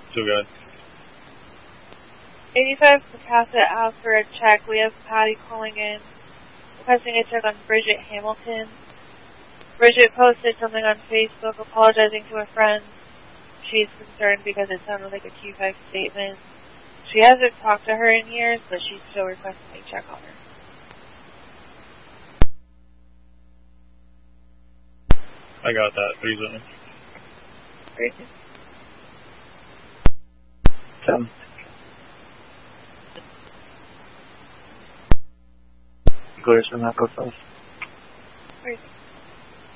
So good. 85 Pocasset out for a check. We have Patty calling in, requesting a check on Bridget Hamilton. Bridget posted something on Facebook apologizing to a friend. She's concerned because it sounded like a Q5 statement. She hasn't talked to her in years, but she's still requesting a check on her. I got that. Please let me. Great. 10. Clears from that, go first. Great.